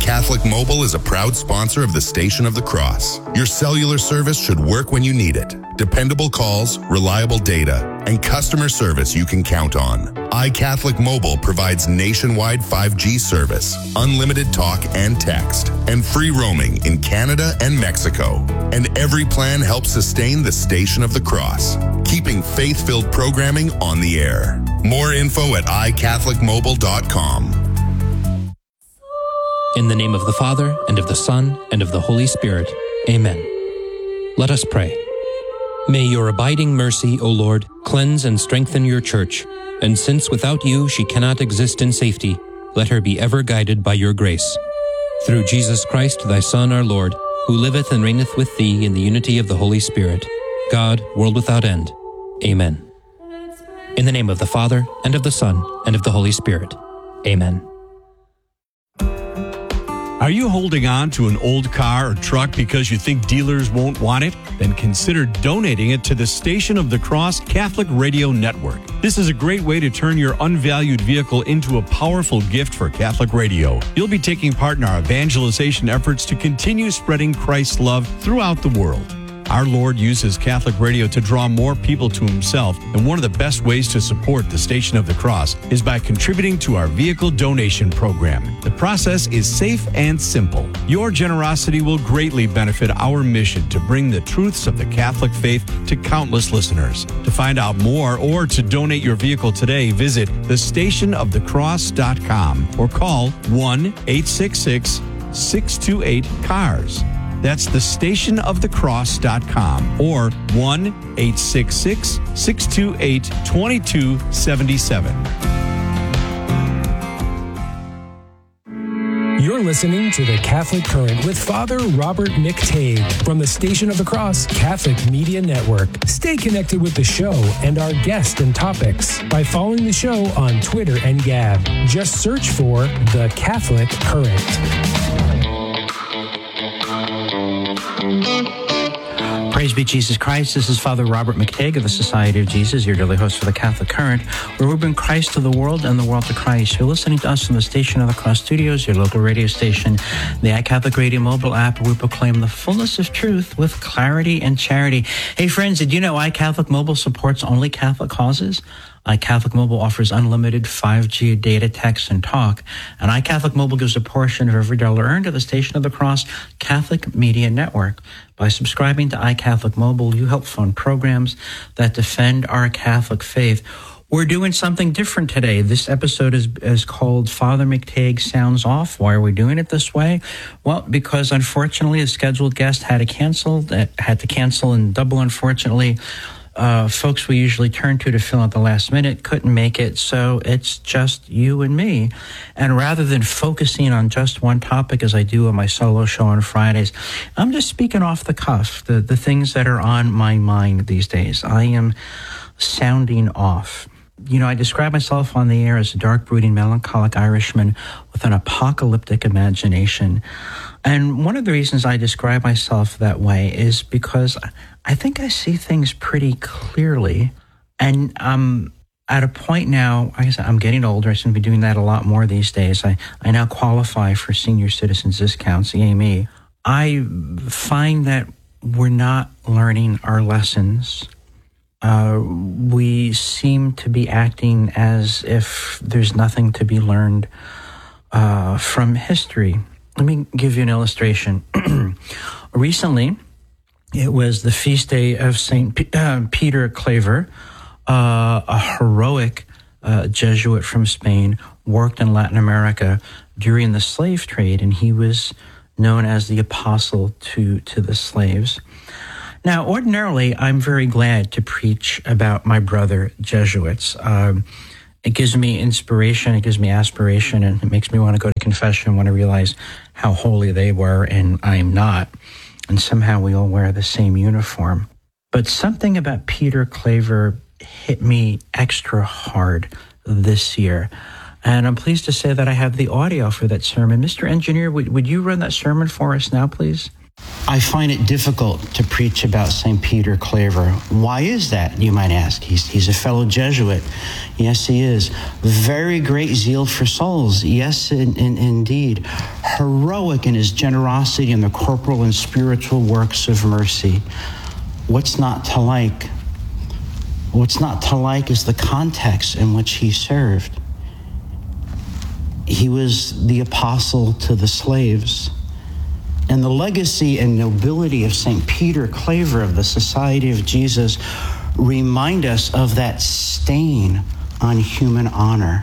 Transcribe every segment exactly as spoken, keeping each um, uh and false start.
iCatholic Mobile is a proud sponsor of the Station of the Cross. Your cellular service should work when you need it. Dependable calls, reliable data, and customer service you can count on. iCatholic Mobile provides nationwide five G service, unlimited talk and text, and free roaming in Canada and Mexico. And every plan helps sustain the Station of the Cross, keeping faith-filled programming on the air. More info at i catholic mobile dot com. In the name of the Father, and of the Son, and of the Holy Spirit. Amen. Let us pray. May your abiding mercy, O Lord, cleanse and strengthen your church, and since without you she cannot exist in safety, let her be ever guided by your grace. Through Jesus Christ, thy Son, our Lord, who liveth and reigneth with thee in the unity of the Holy Spirit, God, world without end. Amen. In the name of the Father, and of the Son, and of the Holy Spirit. Amen. Are you holding on to an old car or truck because you think dealers won't want it? Then consider donating it to the Station of the Cross Catholic Radio Network. This is a great way to turn your unvalued vehicle into a powerful gift for Catholic radio. You'll be taking part in our evangelization efforts to continue spreading Christ's love throughout the world. Our Lord uses Catholic radio to draw more people to himself, and one of the best ways to support the Station of the Cross is by contributing to our vehicle donation program. The process is safe and simple. Your generosity will greatly benefit our mission to bring the truths of the Catholic faith to countless listeners. To find out more or to donate your vehicle today, visit the station of the cross dot com or call one eight six six, six two eight, C A R S. That's the station of the cross dot com or one eight six six, six two eight, two two seven seven. You're listening to The Catholic Current with Father Robert McTague from the Station of the Cross Catholic Media Network. Stay connected with the show and our guests and topics by following the show on Twitter and Gab. Just search for The Catholic Current. Praise be Jesus Christ. This is Father Robert McTague of the Society of Jesus, your daily host for the Catholic Current, where we bring Christ to the world and the world to Christ. You're listening to us from the Station of the Cross Studios, your local radio station, the iCatholic Radio mobile app, where we proclaim the fullness of truth with clarity and charity. Hey friends, did you know iCatholic Mobile supports only Catholic causes? iCatholic Mobile offers unlimited five G data, text, and talk. And iCatholic Mobile gives a portion of every dollar earned to the Station of the Cross Catholic Media Network. By subscribing to iCatholic Mobile, you help fund programs that defend our Catholic faith. We're doing something different today. This episode is, is called Father McTague Sounds Off. Why are we doing it this way? Well, because unfortunately a scheduled guest had to cancel, had to cancel, and double unfortunately, Uh, folks we usually turn to to fill out the last minute couldn't make it, so it's just you and me. And rather than focusing on just one topic as I do on my solo show on Fridays, I'm just speaking off the cuff, the, the things that are on my mind these days. I am sounding off. You know, I describe myself on the air as a dark, brooding, melancholic Irishman with an apocalyptic imagination. And one of the reasons I describe myself that way is because I think I see things pretty clearly. And I'm at a point now, like I said, I'm getting older. I seem to be doing that a lot more these days. I, I now qualify for senior citizens discounts, C A M E. I find that we're not learning our lessons. Uh, we seem to be acting as if there's nothing to be learned uh, from history. Let me give you an illustration. Recently, it was the feast day of Saint P- uh, Peter Claver, uh, a heroic uh, Jesuit from Spain, worked in Latin America during the slave trade, and he was known as the apostle to, to the slaves. Now, ordinarily, I'm very glad to preach about my brother Jesuits. Um, it gives me inspiration, it gives me aspiration, and it makes me want to go to confession when I realize how holy they were and I'm not. And somehow we all wear the same uniform. But something about Peter Claver hit me extra hard this year. And I'm pleased to say that I have the audio for that sermon. Mister Engineer, would, would you run that sermon for us now, please? I find it difficult to preach about Saint Peter Claver. Why is that, you might ask? He's, he's a fellow Jesuit. Yes, he is. Very great zeal for souls. Yes, in, in, indeed. heroic in his generosity in the corporal and spiritual works of mercy. What's not to like? What's not to like is the context in which he served. He was the apostle to the slaves. And the legacy and nobility of Saint Peter Claver of the Society of Jesus remind us of that stain on human honor.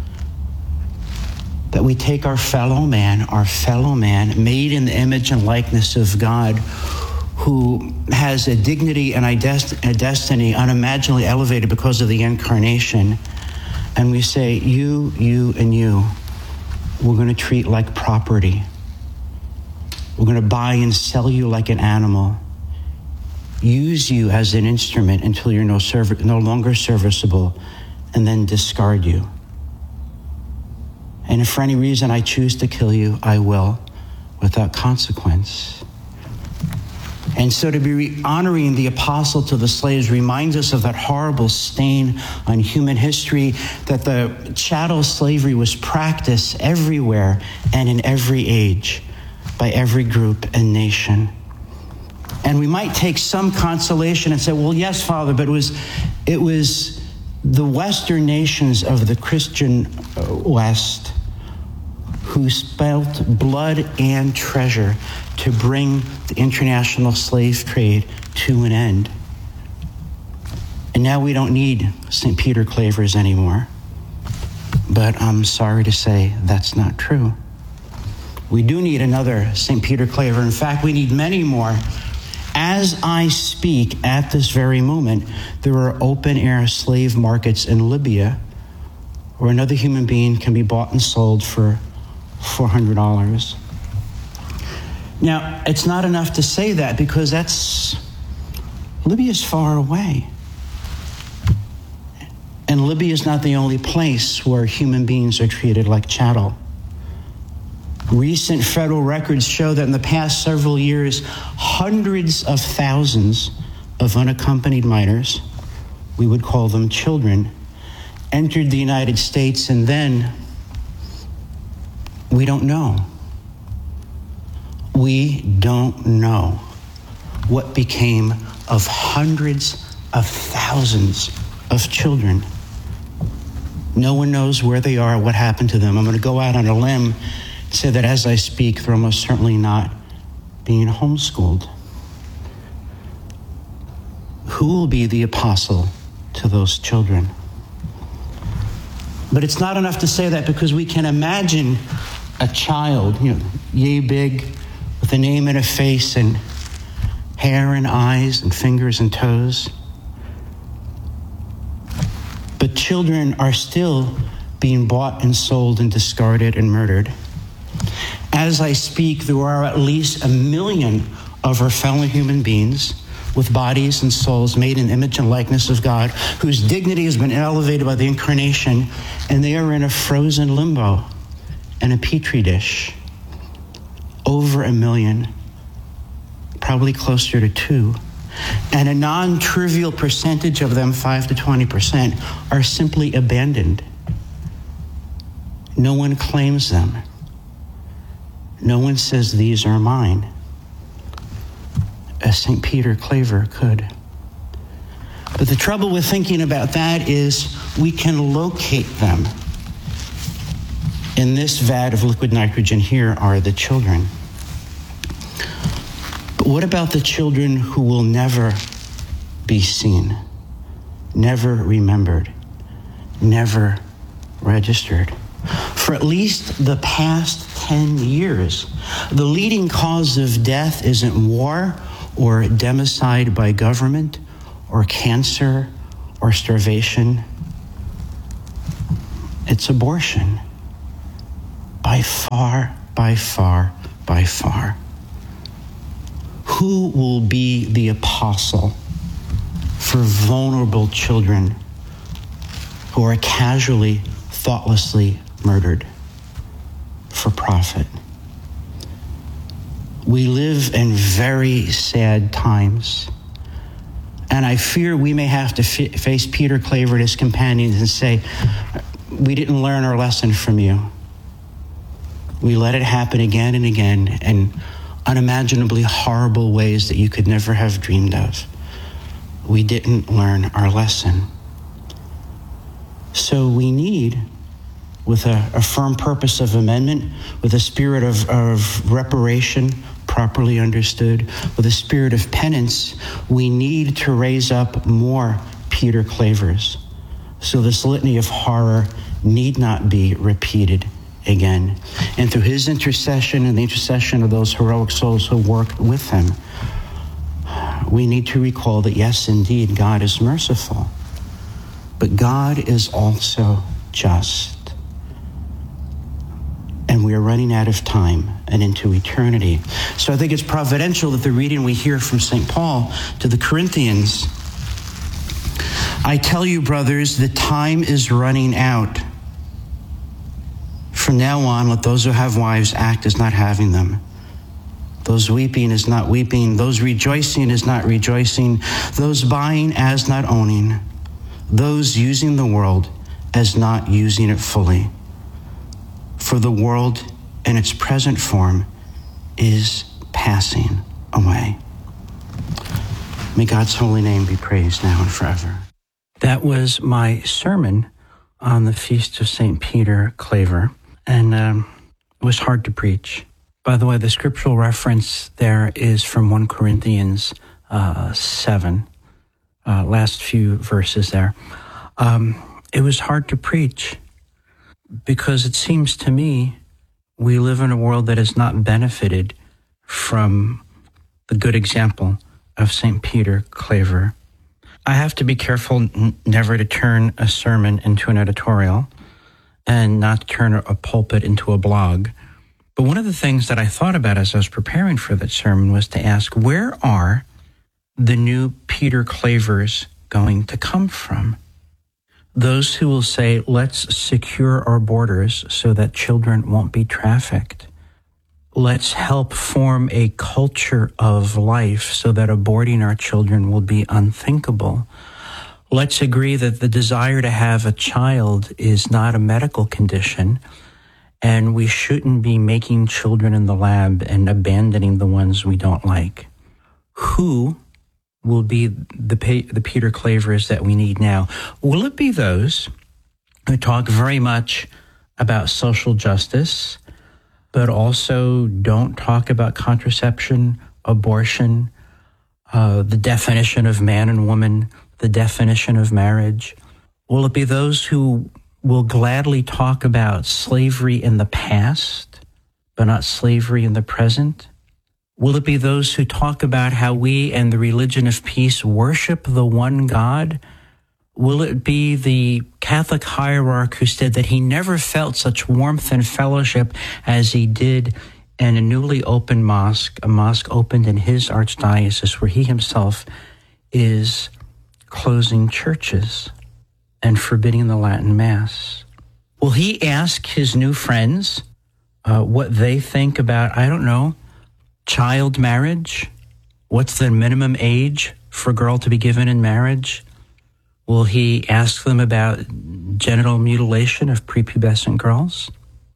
That we take our fellow man, our fellow man, made in the image and likeness of God, who has a dignity and a destiny unimaginably elevated because of the incarnation. And we say, you, you, and you, we're going to treat like property. We're going to buy and sell you like an animal. Use you as an instrument until you're no, serv- no longer serviceable, and then discard you. And if for any reason I choose to kill you, I will, without consequence. And so to be honoring the apostle to the slaves reminds us of that horrible stain on human history, that the chattel slavery was practiced everywhere and in every age by every group and nation. And we might take some consolation and say, well, yes, Father, but it was, it was the Western nations of the Christian West who spent blood and treasure to bring the international slave trade to an end. And now we don't need Saint Peter Clavers anymore. But I'm sorry to say that's not true. We do need another Saint Peter Claver. In fact, we need many more. As I speak at this very moment, there are open-air slave markets in Libya where another human being can be bought and sold for four hundred dollars. Now, it's not enough to say that because that's, Libya's far away. And Libya is not the only place where human beings are treated like chattel. Recent federal records show that in the past several years, hundreds of thousands of unaccompanied minors, we would call them children, entered the United States, and then we don't know. We don't know what became of hundreds of thousands of children. No one knows where they are, what happened to them. I'm going to go out on a limb and say that as I speak, they're almost certainly not being homeschooled. Who will be the apostle to those children? But it's not enough to say that, because we can imagine a child, you know, yay big, with a name and a face and hair and eyes and fingers and toes. But children are still being bought and sold and discarded and murdered. As I speak, there are at least a million of our fellow human beings with bodies and souls made in the image and likeness of God, whose dignity has been elevated by the incarnation, and they are in a frozen limbo and a petri dish. Over a million, probably closer to two. And a non-trivial percentage of them, five to twenty percent, are simply abandoned. No one claims them. No one says, these are mine, as Saint Peter Claver could. But the trouble with thinking about that is we can locate them. In this vat of liquid nitrogen here are the children. But what about the children who will never be seen, never remembered, never registered? For at least the past ten years, the leading cause of death isn't war or democide by government or cancer or starvation. It's abortion. By far, by far, by far. Who will be the apostle for vulnerable children who are casually, thoughtlessly murdered for profit? We live in very sad times, and I fear we may have to f- face Peter Claver and his companions and say, we didn't learn our lesson from you. We let it happen again and again in unimaginably horrible ways that you could never have dreamed of. We didn't learn our lesson. So we need, with a, a firm purpose of amendment, with a spirit of, of reparation properly understood, with a spirit of penance, we need to raise up more Peter Clavers, so this litany of horror need not be repeated again. And through his intercession and the intercession of those heroic souls who worked with him, we need to recall that, yes, indeed, God is merciful, but God is also just. And we are running out of time and into eternity. So I think it's providential that the reading we hear from Saint Paul to the Corinthians, I tell you, brothers, the time is running out. From now on, let those who have wives act as not having them. Those weeping as not weeping. Those rejoicing as not rejoicing. Those buying as not owning. Those using the world as not using it fully. For the world in its present form is passing away. May God's holy name be praised now and forever. That was my sermon on the Feast of Saint Peter Claver, and um, it was hard to preach. By the way, the scriptural reference there is from First Corinthians uh, seven, uh, last few verses there. Um, it was hard to preach because it seems to me we live in a world that has not benefited from the good example of Saint Peter Claver. I have to be careful n- never to turn a sermon into an editorial and not to turn a pulpit into a blog. But one of the things that I thought about as I was preparing for that sermon was to ask, where are the new Peter Clavers going to come from? Those who will say, let's secure our borders so that children won't be trafficked. Let's help form a culture of life so that aborting our children will be unthinkable. Let's agree that the desire to have a child is not a medical condition, and we shouldn't be making children in the lab and abandoning the ones we don't like. Who will be the, the Peter Clavers that we need now? Will it be those who talk very much about social justice, but also don't talk about contraception, abortion, uh, the definition of man and woman, the definition of marriage? Will it be those who will gladly talk about slavery in the past, but not slavery in the present? Will it be those who talk about how we and the religion of peace worship the one God? Will it be the Catholic hierarch who said that he never felt such warmth and fellowship as he did in a newly opened mosque, a mosque opened in his archdiocese where he himself is closing churches and forbidding the Latin Mass? Will he ask his new friends uh, what they think about, I don't know, child marriage? What's the minimum age for a girl to be given in marriage? Will he ask them about genital mutilation of prepubescent girls?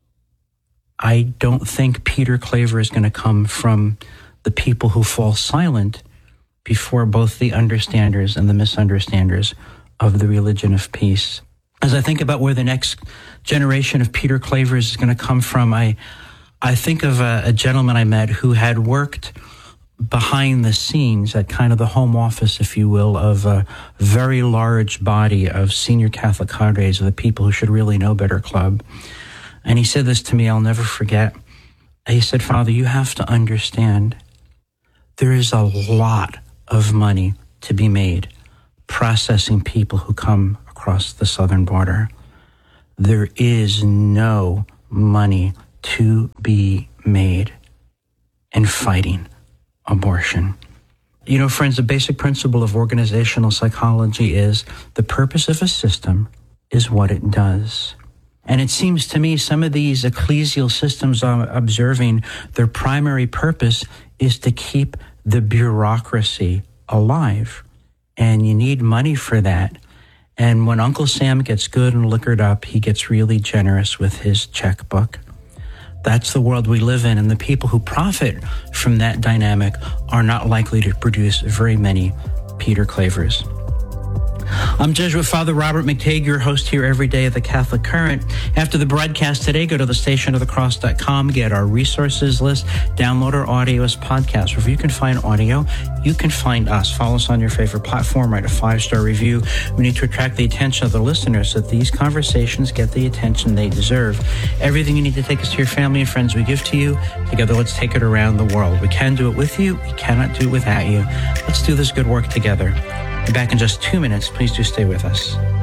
I don't think Peter Claver is going to come from the people who fall silent before both the understanders and the misunderstanders of the religion of peace. As I think about where the next generation of Peter Clavers is going to come from, I I think of a, a gentleman I met who had worked behind the scenes at kind of the home office, if you will, of a very large body of senior Catholic cadres of the People Who Should Really Know Better Club. And he said this to me, I'll never forget. He said, Father, you have to understand there is a lot of money to be made processing people who come across the southern border. There is no money to be made in fighting abortion. You know, friends, the basic principle of organizational psychology is the purpose of a system is what it does. And it seems to me some of these ecclesial systems I'm observing, their primary purpose is to keep the bureaucracy alive. And you need money for that. And when Uncle Sam gets good and liquored up, he gets really generous with his checkbook. That's the world we live in, and the people who profit from that dynamic are not likely to produce very many Peter Clavers. I'm Jesuit Father Robert McTague, your host here every day at the Catholic Current. After the broadcast today, go to the station of the cross dot com, get our resources list, download our audio as podcasts. Wherever you can find audio, you can find us. Follow us on your favorite platform, write a five-star review. We need to attract the attention of the listeners so that these conversations get the attention they deserve. Everything you need to take us to your family and friends we give to you. Together, let's take it around the world. We can do it with you. We cannot do it without you. Let's do this good work together. Be back in just two minutes. Please do stay with us.